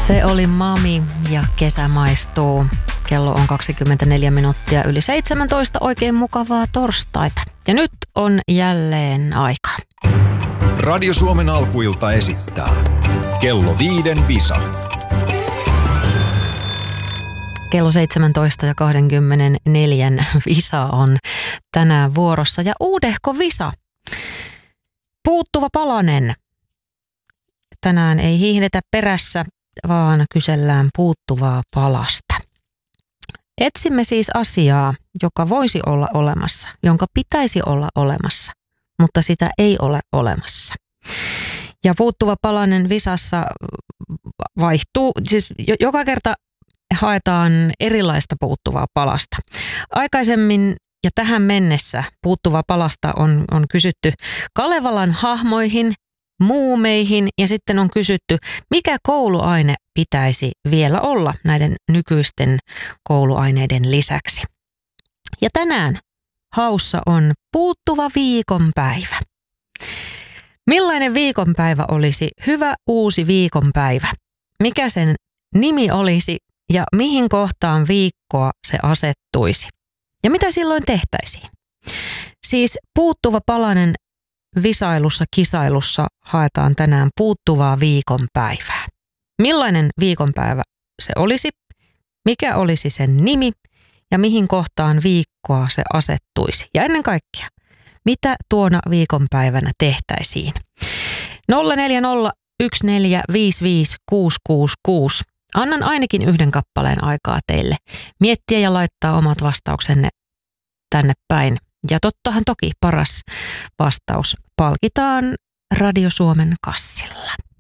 Se oli Mami ja kesä maistuu. Kello on 24 minuuttia yli 17. Oikein mukavaa torstaita. Ja nyt on jälleen aika. Radio Suomen alkuilta esittää Kello 5 Visa. Kello 17 ja 24 Visa on tänään vuorossa. Ja uudehko Visa. Puuttuva palanen. Tänään ei hiihdetä perässä, vaan kysellään puuttuvaa palasta. Etsimme siis asiaa, joka voisi olla olemassa, jonka pitäisi olla olemassa, mutta sitä ei ole olemassa. Ja puuttuva palanen Visassa vaihtuu, siis joka kerta haetaan erilaista puuttuvaa palasta. Aikaisemmin ja tähän mennessä puuttuvaa palasta on kysytty Kalevalan hahmoihin, muumeihin ja sitten on kysytty, mikä kouluaine pitäisi vielä olla näiden nykyisten kouluaineiden lisäksi. Ja tänään haussa on puuttuva viikonpäivä. Millainen viikonpäivä olisi hyvä uusi viikonpäivä? Mikä sen nimi olisi ja mihin kohtaan viikkoa se asettuisi? Ja mitä silloin tehtäisiin? Siis puuttuva palanen visailussa, kisailussa haetaan tänään puuttuvaa viikonpäivää. Millainen viikonpäivä se olisi? Mikä olisi sen nimi? Ja mihin kohtaan viikkoa se asettuisi? Ja ennen kaikkea, mitä tuona viikonpäivänä tehtäisiin? 0401455666. Annan ainakin yhden kappaleen aikaa teille miettiä ja laittaa omat vastauksenne tänne päin. Ja tottahan toki paras vastaus palkitaan Radio Suomen kassilla.